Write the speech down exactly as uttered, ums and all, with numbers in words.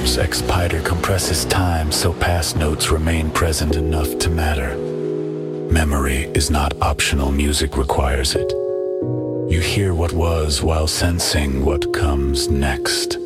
Perhaps X-Pider compresses time so past notes remain present enough to matter. Memory is not optional, music requires it. You hear what was while sensing what comes next.